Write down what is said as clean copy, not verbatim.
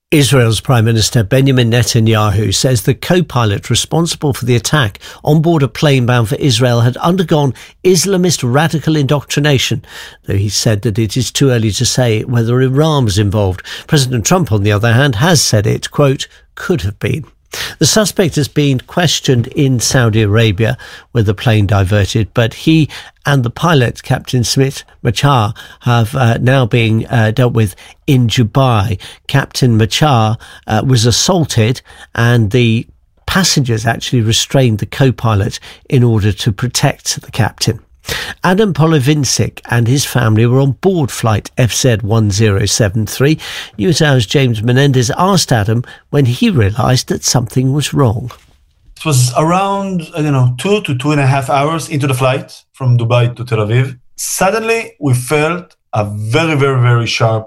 Israel's Prime Minister Benjamin Netanyahu says the co-pilot responsible for the attack on board a plane bound for Israel had undergone Islamist radical indoctrination, though he said that it is too early to say whether Iran was involved. President Trump, on the other hand, has said it, quote, could have been. The suspect has been questioned in Saudi Arabia, where the plane diverted, but he and the pilot, Captain Smith Machar, have now being dealt with in Dubai. Captain Machar was assaulted, and the passengers actually restrained the co-pilot in order to protect the captain. Adam Polovincic and his family were on board flight FZ1073. NewsHour's James Menendez asked Adam when he realised that something was wrong. It was around, 2 to 2.5 hours into the flight from Dubai to Tel Aviv. Suddenly, we felt a very, very, very sharp